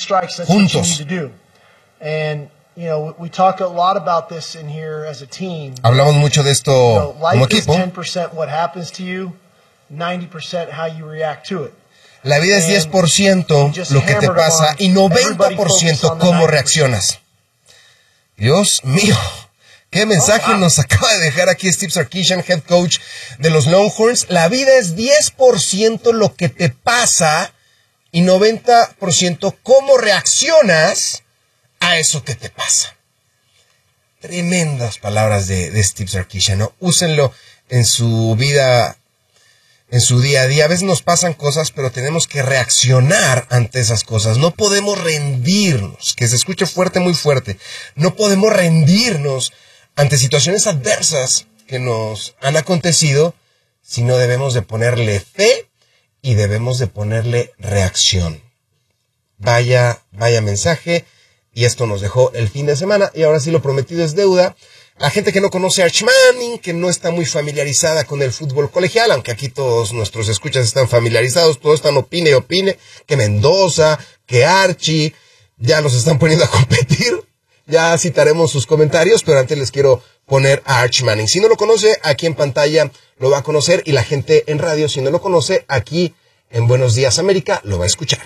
strikes, that's juntos. what you need to do. And, you know, we talk a lot about this in here as a team. Hablamos mucho de esto como Life is equipo. 10% what happens to you, 90% how you react to it. La vida es 10% lo que te pasa y 90% cómo reaccionas. Dios mío, qué mensaje nos acaba de dejar aquí Steve Sarkisian, head coach de los Longhorns. La vida es 10% lo que te pasa y 90% cómo reaccionas a eso que te pasa. Tremendas palabras de Steve Sarkisian, ¿no? Úsenlo en su vida, en su día a día. A veces nos pasan cosas, pero tenemos que reaccionar ante esas cosas. No podemos rendirnos, que se escuche fuerte, muy fuerte. No podemos rendirnos ante situaciones adversas que nos han acontecido, sino debemos de ponerle fe y debemos de ponerle reacción. Vaya mensaje. Y esto nos dejó el fin de semana. Y ahora sí, lo prometido es deuda. La gente que no conoce a Arch Manning, que no está muy familiarizada con el fútbol colegial, aunque aquí todos nuestros escuchas están familiarizados, todos están opine, que Mendoza, que Archie, ya los están poniendo a competir. Ya citaremos sus comentarios, pero antes les quiero poner a Arch Manning. Si no lo conoce, aquí en pantalla lo va a conocer, y la gente en radio, si no lo conoce, aquí en Buenos Días América, lo va a escuchar.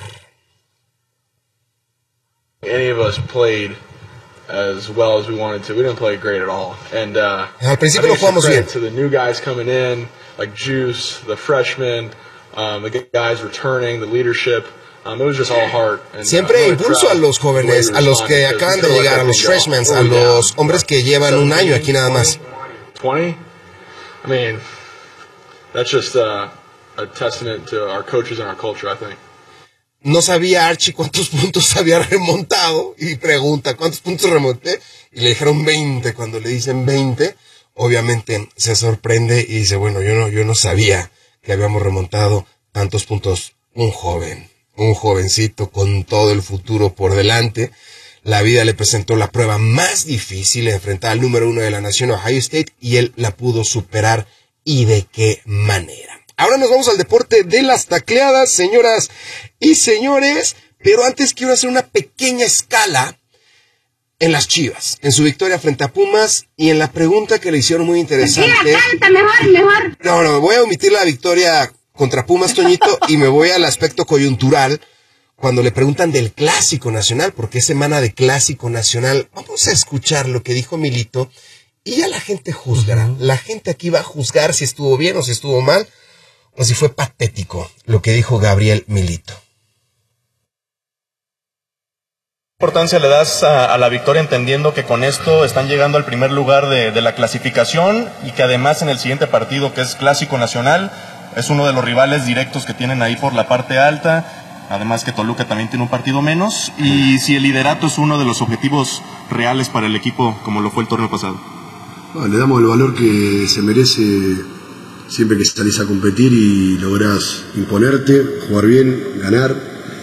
Any of us played as well as we wanted to. We didn't play great at all. And al principio no jugamos bien. To the new guys coming in, like Juice, the freshmen, the guys returning, the leadership. It was just all heart. And, siempre impulso a los jóvenes, a los que acaban de llegar, a los freshmen, a los hombres que llevan un año aquí nada más. 20? I mean, that's just a testament to our coaches and our culture, I think. No sabía Archie cuántos puntos había remontado y pregunta, ¿cuántos puntos remonté? Y le dijeron 20. Cuando le dicen 20, obviamente se sorprende y dice, bueno, yo no sabía que habíamos remontado tantos puntos. Un jovencito con todo el futuro por delante. La vida le presentó la prueba más difícil, enfrentar al número 1 de la nación, Ohio State, y él la pudo superar. ¿Y de qué manera? Ahora nos vamos al deporte de las tacleadas, señoras y señores, pero antes quiero hacer una pequeña escala en las Chivas, en su victoria frente a Pumas y en la pregunta que le hicieron muy interesante. Mejor. No, voy a omitir la victoria contra Pumas, Toñito, y me voy al aspecto coyuntural cuando le preguntan del Clásico Nacional, porque es semana de Clásico Nacional. Vamos a escuchar lo que dijo Milito y ya la gente juzgará. La gente aquí va a juzgar si estuvo bien o si estuvo mal, o si fue patético lo que dijo Gabriel Milito. ¿Qué importancia le das a la victoria, entendiendo que con esto están llegando al primer lugar de la clasificación y que además en el siguiente partido, que es Clásico Nacional, es uno de los rivales directos que tienen ahí por la parte alta? Además que Toluca también tiene un partido menos, y si el liderato es uno de los objetivos reales para el equipo como lo fue el torneo pasado. Le damos el valor que se merece siempre que salís a competir y lográs imponerte, jugar bien, ganar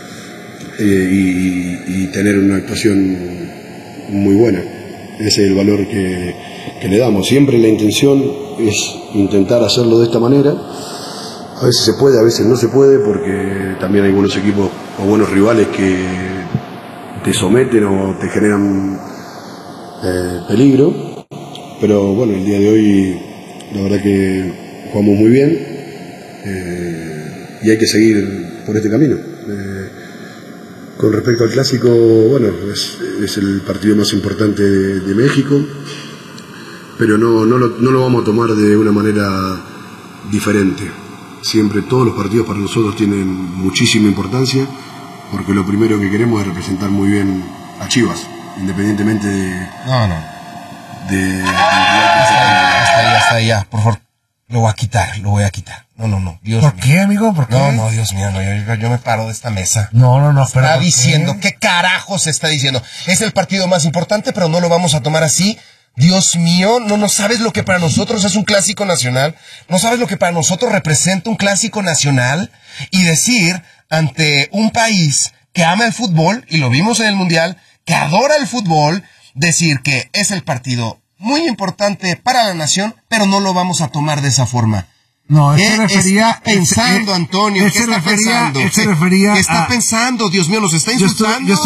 y tener una actuación muy buena. Ese es el valor que le damos. Siempre la intención es intentar hacerlo de esta manera. A veces se puede, a veces no se puede, porque también hay buenos equipos o buenos rivales que te someten o te generan peligro. Pero bueno, el día de hoy la verdad que jugamos muy bien y hay que seguir por este camino. Con respecto al Clásico, bueno, es el partido más importante de México, pero no lo vamos a tomar de una manera diferente. Siempre todos los partidos para nosotros tienen muchísima importancia, porque lo primero que queremos es representar muy bien a Chivas, independientemente de... Hasta ahí, ya, por favor. Lo voy a quitar. No, Dios mío. ¿Por qué, amigo? ¿Por qué? No, Dios mío, yo me paro de esta mesa. No. Está diciendo, ¿qué carajos está diciendo? Es el partido más importante, pero no lo vamos a tomar así. Dios mío, no sabes lo que para nosotros es un Clásico Nacional. No sabes lo que para nosotros representa un Clásico Nacional. Y decir ante un país que ama el fútbol, y lo vimos en el Mundial, que adora el fútbol, decir que es el partido muy importante para la nación, pero no lo vamos a tomar de esa forma. No, ¿Qué está pensando, Antonio? ¿Qué está pensando? Él se refería ¿Qué está pensando? Dios mío, nos está insultando.